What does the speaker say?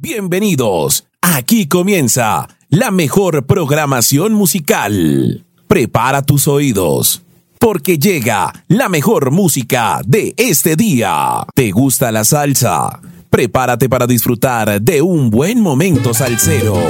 Bienvenidos. Aquí comienza la mejor programación musical. Prepara tus oídos, porque llega la mejor música de este día. ¿Te gusta la salsa? Prepárate para disfrutar de un buen momento salsero.